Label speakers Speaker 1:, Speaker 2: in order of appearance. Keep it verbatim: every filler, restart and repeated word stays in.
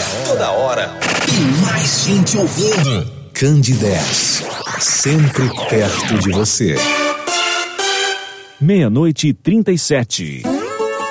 Speaker 1: toda hora tem mais gente ouvindo. Candidez, sempre perto de você.
Speaker 2: Meia-noite e trinta e sete.